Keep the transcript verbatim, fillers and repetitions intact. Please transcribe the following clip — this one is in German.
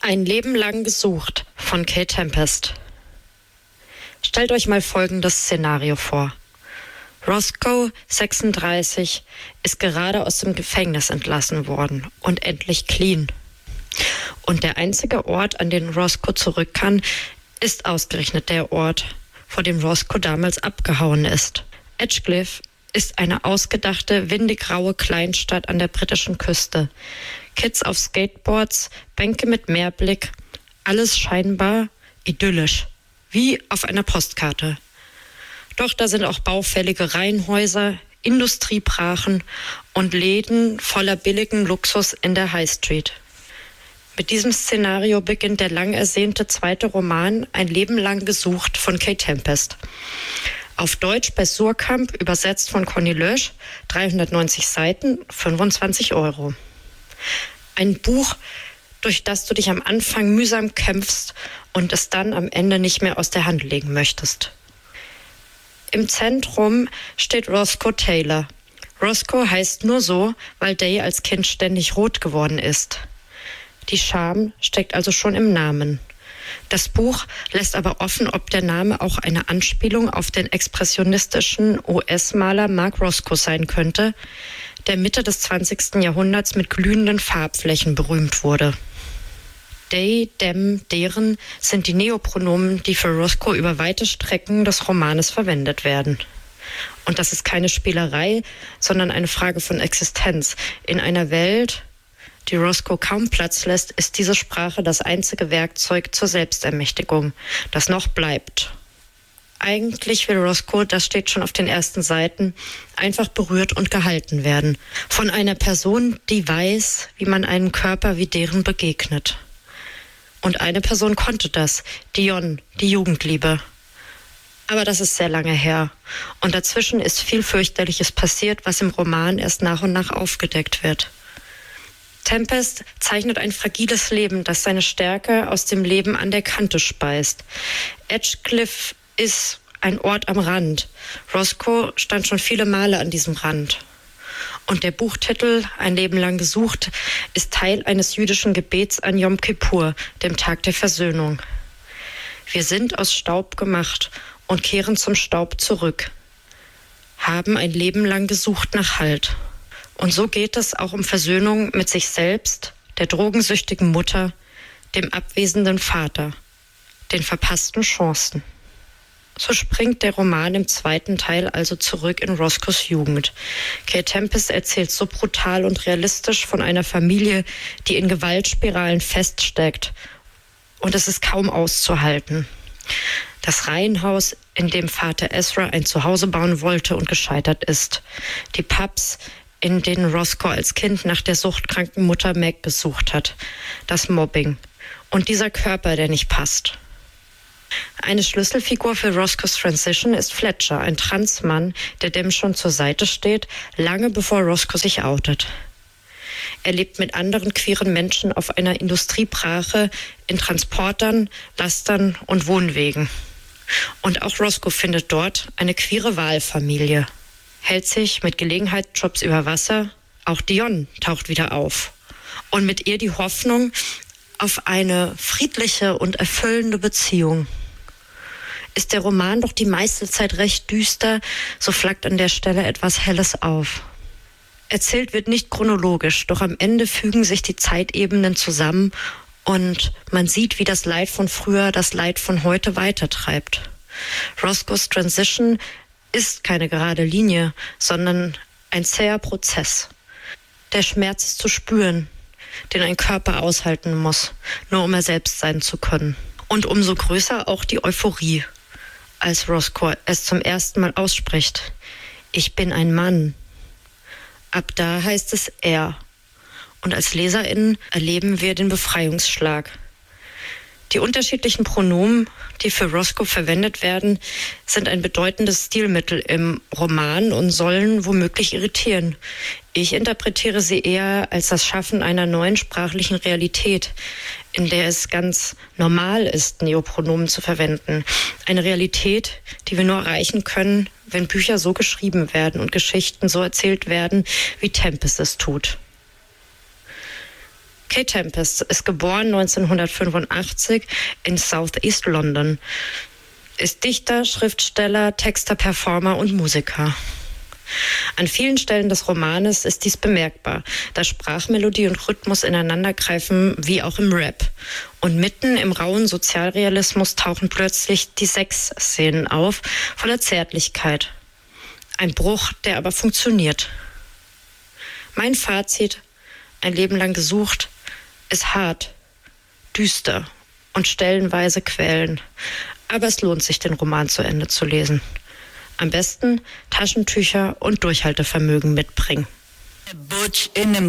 Ein Leben lang gesucht von Kay Tempest. Stellt euch mal folgendes Szenario vor. Roscoe, sechsunddreißig, ist gerade aus dem Gefängnis entlassen worden und endlich clean. Und der einzige Ort, an den Roscoe zurück kann, ist ausgerechnet der Ort, vor dem Roscoe damals abgehauen ist. Edgecliff ist eine ausgedachte, windig raue Kleinstadt an der britischen Küste. Kids auf Skateboards, Bänke mit Meerblick, alles scheinbar idyllisch, wie auf einer Postkarte. Doch da sind auch baufällige Reihenhäuser, Industriebrachen und Läden voller billigen Luxus in der High Street. Mit diesem Szenario beginnt der lang ersehnte zweite Roman Ein Leben lang gesucht von Kay Tempest. Auf Deutsch bei Suhrkamp, übersetzt von Conny Lösch, dreihundertneunzig Seiten, fünfundzwanzig Euro. Ein Buch, durch das du dich am Anfang mühsam kämpfst und es dann am Ende nicht mehr aus der Hand legen möchtest. Im Zentrum steht Roscoe Taylor. Roscoe heißt nur so, weil Day als Kind ständig rot geworden ist. Die Scham steckt also schon im Namen. Das Buch lässt aber offen, ob der Name auch eine Anspielung auf den expressionistischen U S-Maler Mark Roscoe sein könnte, der Mitte des zwanzigsten Jahrhunderts mit glühenden Farbflächen berühmt wurde. They, them, deren sind die Neopronomen, die für Roscoe über weite Strecken des Romanes verwendet werden. Und das ist keine Spielerei, sondern eine Frage von Existenz. In einer Welt, die Roscoe kaum Platz lässt, ist diese Sprache das einzige Werkzeug zur Selbstermächtigung, das noch bleibt. Eigentlich will Roscoe, das steht schon auf den ersten Seiten, einfach berührt und gehalten werden. Von einer Person, die weiß, wie man einem Körper wie deren begegnet. Und eine Person konnte das, Dion, die Jugendliebe. Aber das ist sehr lange her. Und dazwischen ist viel Fürchterliches passiert, was im Roman erst nach und nach aufgedeckt wird. Tempest zeichnet ein fragiles Leben, das seine Stärke aus dem Leben an der Kante speist. Edgecliff ist ein Ort am Rand. Roscoe stand schon viele Male an diesem Rand. Und der Buchtitel, Ein Leben lang gesucht, ist Teil eines jüdischen Gebets an Yom Kippur, dem Tag der Versöhnung. Wir sind aus Staub gemacht und kehren zum Staub zurück, haben ein Leben lang gesucht nach Halt. Und so geht es auch um Versöhnung mit sich selbst, der drogensüchtigen Mutter, dem abwesenden Vater, den verpassten Chancen. So springt der Roman im zweiten Teil also zurück in Roscoes Jugend. Kay Tempest erzählt so brutal und realistisch von einer Familie, die in Gewaltspiralen feststeckt. Und es ist kaum auszuhalten. Das Reihenhaus, in dem Vater Ezra ein Zuhause bauen wollte und gescheitert ist. Die Pubs, in denen Roscoe als Kind nach der suchtkranken Mutter Meg gesucht hat. Das Mobbing. Und dieser Körper, der nicht passt. Eine Schlüsselfigur für Roscoes Transition ist Fletcher, ein Transmann, der dem schon zur Seite steht, lange bevor Roscoe sich outet. Er lebt mit anderen queeren Menschen auf einer Industriebrache in Transportern, Lastern und Wohnwegen. Und auch Roscoe findet dort eine queere Wahlfamilie. Hält sich mit Gelegenheitsjobs über Wasser. Auch Dion taucht wieder auf. Und mit ihr die Hoffnung auf eine friedliche und erfüllende Beziehung. Ist der Roman doch die meiste Zeit recht düster, so flackt an der Stelle etwas Helles auf. Erzählt wird nicht chronologisch, doch am Ende fügen sich die Zeitebenen zusammen und man sieht, wie das Leid von früher das Leid von heute weitertreibt. Roscoes Transition ist keine gerade Linie, sondern ein zäher Prozess. Der Schmerz ist zu spüren, den ein Körper aushalten muss, nur um er selbst sein zu können. Und umso größer auch die Euphorie, als Roscoe es zum ersten Mal ausspricht. Ich bin ein Mann. Ab da heißt es er. Und als LeserInnen erleben wir den Befreiungsschlag. Die unterschiedlichen Pronomen, die für Roscoe verwendet werden, sind ein bedeutendes Stilmittel im Roman und sollen womöglich irritieren. Ich interpretiere sie eher als das Schaffen einer neuen sprachlichen Realität, in der es ganz normal ist, Neopronomen zu verwenden. Eine Realität, die wir nur erreichen können, wenn Bücher so geschrieben werden und Geschichten so erzählt werden, wie Tempest es tut. Kate Tempest ist geboren neunzehnhundertfünfundachtzig in Southeast London, ist Dichter, Schriftsteller, Texter, Performer und Musiker. An vielen Stellen des Romanes ist dies bemerkbar, da Sprachmelodie und Rhythmus ineinandergreifen, wie auch im Rap. Und mitten im rauen Sozialrealismus tauchen plötzlich die Sexszenen auf, voller Zärtlichkeit. Ein Bruch, der aber funktioniert. Mein Fazit, ein Leben lang gesucht, ist hart, düster und stellenweise quälend. Aber es lohnt sich, den Roman zu Ende zu lesen. Am besten Taschentücher und Durchhaltevermögen mitbringen. Butch in einem